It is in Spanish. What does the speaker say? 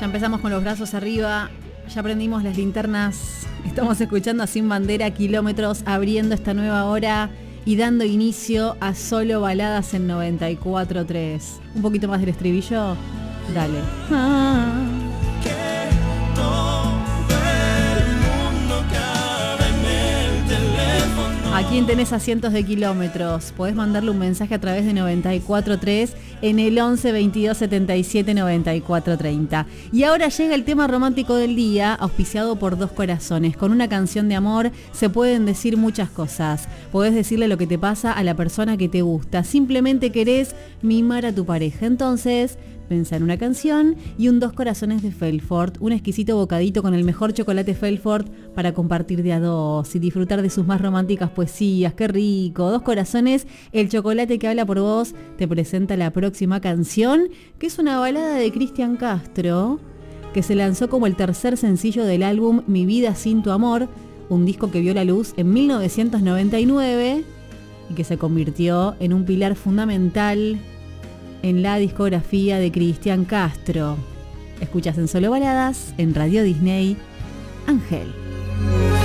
empezamos con los brazos arriba, ya prendimos las linternas, estamos escuchando a Sin Bandera, Kilómetros, abriendo esta nueva hora y dando inicio a Solo Baladas en 94.3. Un poquito más del estribillo, dale. ¿A quién tenés a cientos de kilómetros? Podés mandarle un mensaje a través de 94.3 en el 11 22 77 94 30. Y ahora llega el tema romántico del día, auspiciado por Dos Corazones. Con una canción de amor se pueden decir muchas cosas. Podés decirle lo que te pasa a la persona que te gusta. Simplemente querés mimar a tu pareja. Entonces, pensá en una canción y un Dos Corazones de Felfort, un exquisito bocadito con el mejor chocolate Felfort para compartir de a dos y disfrutar de sus más románticas poesías. ¡Qué rico! Dos Corazones, el chocolate que habla por vos, te presenta la próxima canción, que es una balada de Cristian Castro, que se lanzó como el tercer sencillo del álbum Mi Vida Sin Tu Amor, un disco que vio la luz en 1999 y que se convirtió en un pilar fundamental en la discografía de Cristian Castro. Escuchas en Solo Baladas, en Radio Disney, Ángel.